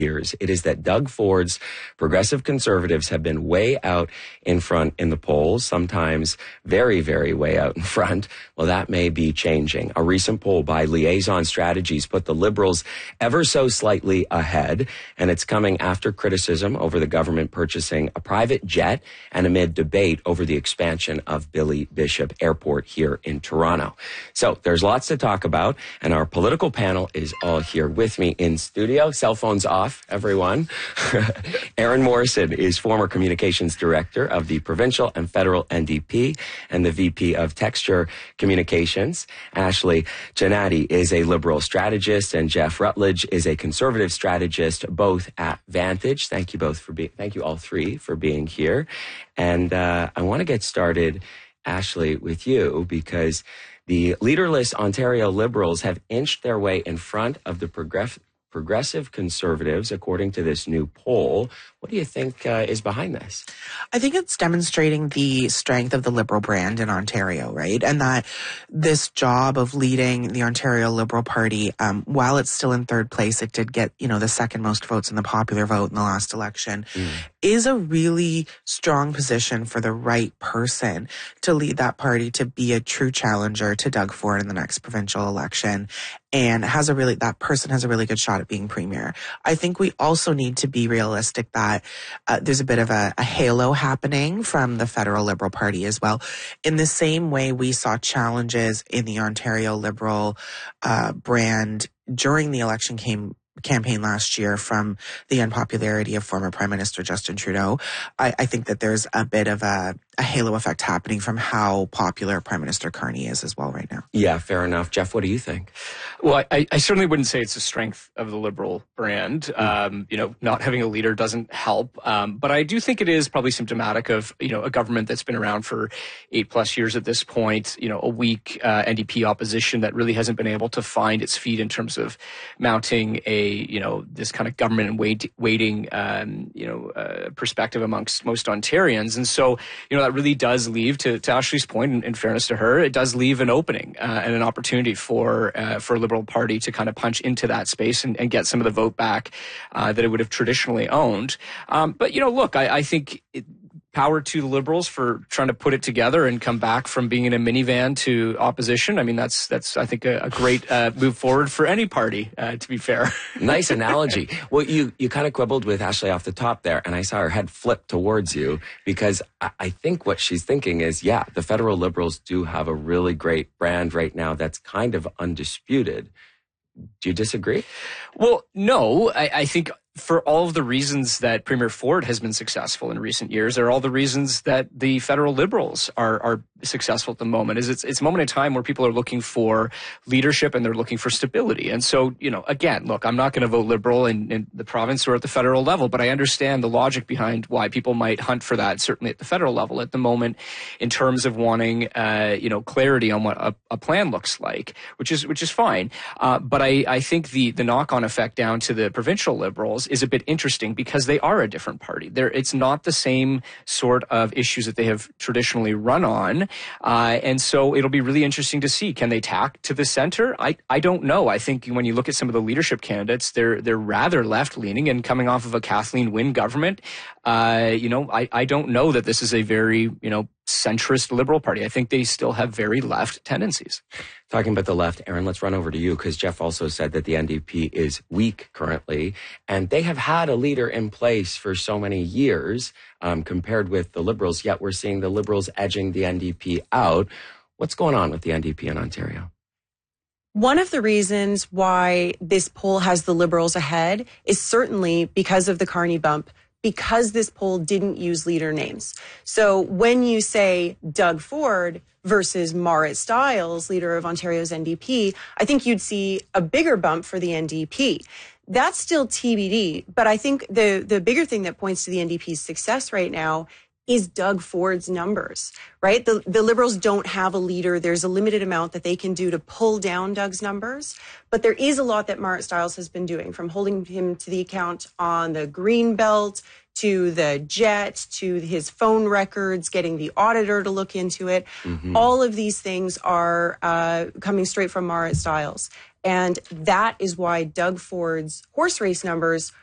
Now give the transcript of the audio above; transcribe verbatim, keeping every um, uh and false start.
years. It is that Doug Ford's progressive conservatives have been way out in front in the polls, sometimes very, very way out in front. Well, that may be changing. A recent poll by Liaison Strategies put the Liberals ever so slightly ahead, and it's coming after criticism over the government purchasing a private jet and amid debate over the expansion of Billy Bishop Airport here in Toronto. So there's lots to talk about, and our political panel is all here with me in studio. Cell phones off, everyone. Aaron Morrison is former communications director of the provincial and federal N D P and the V P of Texture Communications. Ashley Jannati is a Liberal strategist, and Jeff Rutledge is a conservative strategist, both at Vantage. Thank you both for being, thank you all three for being here. And uh, I want to get started, Ashley, with you, because the leaderless Ontario Liberals have inched their way in front of the progressive Progressive Conservatives, according to this new poll. What do you think uh, is behind this? I think it's demonstrating the strength of the Liberal brand in Ontario, right? And that this job of leading the Ontario Liberal Party, um, while it's still in third place, it did get, you know, the second most votes in the popular vote in the last election, mm. is a really strong position for the right person to lead that party, to be a true challenger to Doug Ford in the next provincial election. And has a really, that person has a really good shot at being premier. I think we also need to be realistic that uh, there's a bit of a, a halo happening from the federal Liberal Party as well. In the same way we saw challenges in the Ontario Liberal uh, brand during the election came campaign last year from the unpopularity of former Prime Minister Justin Trudeau. I, I think that there's a bit of a, a halo effect happening from how popular Prime Minister Carney is as well right now. Yeah, fair enough. Jeff, what do you think? Well, I, I certainly wouldn't say it's a strength of the Liberal brand. Mm. Um, you know, not having a leader doesn't help. Um, but I do think it is probably symptomatic of, you know, a government that's been around for eight plus years at this point, you know, a weak uh, N D P opposition that really hasn't been able to find its feet in terms of mounting a, you know, this kind of government and wait, waiting, um, you know, uh, perspective amongst most Ontarians. And so, you know, that really does leave, to, to Ashley's point, in, in fairness to her, it does leave an opening uh, and an opportunity for uh, for a Liberal Party to kind of punch into that space and, and get some of the vote back uh, that it would have traditionally owned. Um, but, you know, look, I, I think it, power to the Liberals for trying to put it together and come back from being in a minivan to opposition. I mean, that's, that's I think, a, a great uh, move forward for any party, uh, to be fair. Nice analogy. Well, you, you kind of quibbled with Ashley off the top there, and I saw her head flip towards you, because I, I think what she's thinking is, yeah, the federal Liberals do have a really great brand right now that's kind of undisputed. Do you disagree? Well, no, I, I think for all of the reasons that Premier Ford has been successful in recent years, are all the reasons that the federal Liberals are, are successful at the moment. Is it's, it's a moment in time where people are looking for leadership and they're looking for stability. And so, you know, again, look, I'm not going to vote Liberal in, in the province or at the federal level, but I understand the logic behind why people might hunt for that, certainly at the federal level at the moment, in terms of wanting, uh, you know, clarity on what a, a plan looks like, which is, which is fine. Uh, but I, I think the, the knock-on effect down to the provincial Liberals is a bit interesting, because they are a different party. They're, it's not the same sort of issues that they have traditionally run on. Uh, and so it'll be really interesting to see, can they tack to the center? I, I don't know. I think when you look at some of the leadership candidates, they're, they're rather left-leaning, and coming off of a Kathleen Wynne government, uh, you know, I, I don't know that this is a very, you know, centrist Liberal Party. I think they still have very left tendencies. Talking about the left, Aaron, let's run over to you, because Jeff also said that the N D P is weak currently, and they have had a leader in place for so many years um, compared with the Liberals, yet we're seeing the Liberals edging the N D P out. What's going on with the N D P in Ontario? One of the reasons why this poll has the Liberals ahead is certainly because of the Carney bump, because this poll didn't use leader names. So when you say Doug Ford versus Marit Stiles, leader of Ontario's N D P, I think you'd see a bigger bump for the N D P. That's still T B D, but I think the, the bigger thing that points to the N D P's success right now is Doug Ford's numbers, right? The, the Liberals don't have a leader. There's a limited amount that they can do to pull down Doug's numbers. But there is a lot that Marit Stiles has been doing, from holding him to the account on the green belt, to the jet, to his phone records, getting the auditor to look into it. Mm-hmm. All of these things are uh, coming straight from Marit Stiles. And that is why Doug Ford's horse race numbers